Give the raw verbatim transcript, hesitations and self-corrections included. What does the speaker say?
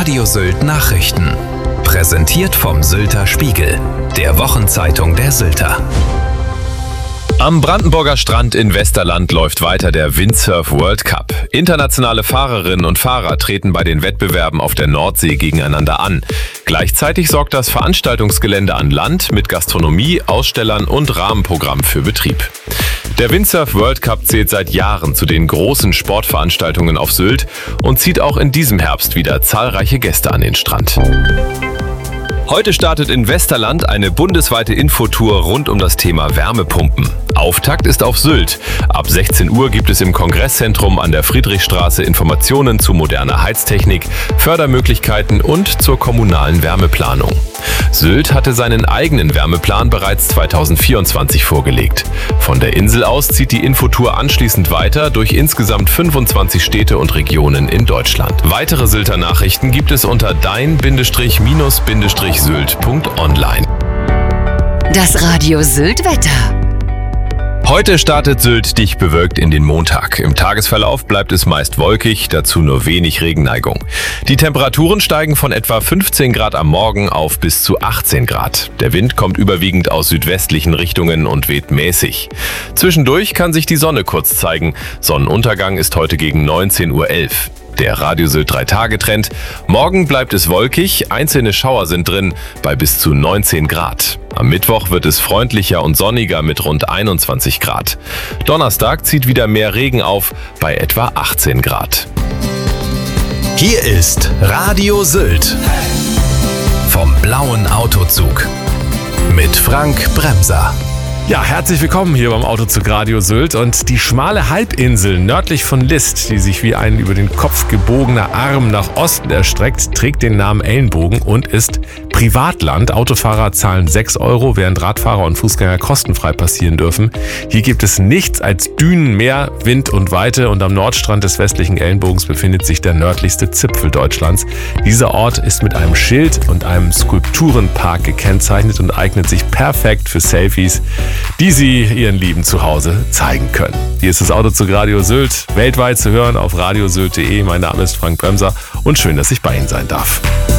Radio Sylt Nachrichten. Präsentiert vom Sylter Spiegel, der Wochenzeitung der Sylter. Am Brandenburger Strand in Westerland läuft weiter der Windsurf World Cup. Internationale Fahrerinnen und Fahrer treten bei den Wettbewerben auf der Nordsee gegeneinander an. Gleichzeitig sorgt das Veranstaltungsgelände an Land mit Gastronomie, Ausstellern und Rahmenprogramm für Betrieb. Der Windsurf World Cup zählt seit Jahren zu den großen Sportveranstaltungen auf Sylt und zieht auch in diesem Herbst wieder zahlreiche Gäste an den Strand. Heute startet in Westerland eine bundesweite Infotour rund um das Thema Wärmepumpen. Auftakt ist auf Sylt. Ab sechzehn Uhr gibt es im Kongresszentrum an der Friedrichstraße Informationen zu moderner Heiztechnik, Fördermöglichkeiten und zur kommunalen Wärmeplanung. Sylt hatte seinen eigenen Wärmeplan bereits zweitausendvierundzwanzig vorgelegt. Von der Insel aus zieht die Infotour anschließend weiter durch insgesamt fünfundzwanzig Städte und Regionen in Deutschland. Weitere Sylter Nachrichten gibt es unter dein-minus-sylt punkt online. Das Radio Sylt Wetter. Heute startet Sylt dicht bewölkt in den Montag. Im Tagesverlauf bleibt es meist wolkig, dazu nur wenig Regenneigung. Die Temperaturen steigen von etwa fünfzehn Grad am Morgen auf bis zu achtzehn Grad. Der Wind kommt überwiegend aus südwestlichen Richtungen und weht mäßig. Zwischendurch kann sich die Sonne kurz zeigen. Sonnenuntergang ist heute gegen neunzehn Uhr elf. Der Radio Sylt drei Tage Trend. Morgen bleibt es wolkig, einzelne Schauer sind drin bei bis zu neunzehn Grad. Am Mittwoch wird es freundlicher und sonniger mit rund einundzwanzig Grad. Donnerstag zieht wieder mehr Regen auf bei etwa achtzehn Grad. Hier ist Radio Sylt vom blauen Autozug mit Frank Bremser. Ja, herzlich willkommen hier beim Autozug Radio Sylt. Und die schmale Halbinsel nördlich von List, die sich wie ein über den Kopf gebogener Arm nach Osten erstreckt, trägt den Namen Ellenbogen und ist Privatland. Autofahrer zahlen sechs Euro, während Radfahrer und Fußgänger kostenfrei passieren dürfen. Hier gibt es nichts als Dünen, Meer, Wind und Weite, und am Nordstrand des westlichen Ellenbogens befindet sich der nördlichste Zipfel Deutschlands. Dieser Ort ist mit einem Schild und einem Skulpturenpark gekennzeichnet und eignet sich perfekt für Selfies, die Sie Ihren Lieben zu Hause zeigen können. Hier ist das Autozug Radio Sylt, weltweit zu hören auf radiosylt punkt de. Mein Name ist Frank Bremser und schön, dass ich bei Ihnen sein darf.